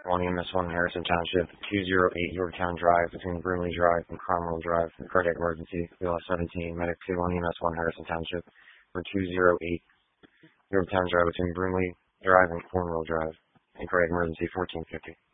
1 EMS 1 Harrison Township, 208 Yorktown Drive between Broomley Drive and Cromwell Drive, cardiac emergency, BLS 17, medic 2 1 EMS 1 Harrison Township, for 208 Yorktown Drive between Broomley Drive and Cornwall Drive, and cardiac emergency 1450.